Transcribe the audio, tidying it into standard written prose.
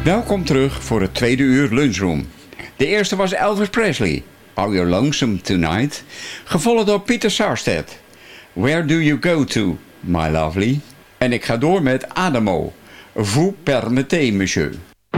Welkom terug voor het tweede uur Lunchroom. De eerste was Elvis Presley, Are You Lonesome Tonight? Gevolgd door Peter Sarstedt, Where Do You Go To, My Lovely? En ik ga door met Adamo, Vous permettez, monsieur.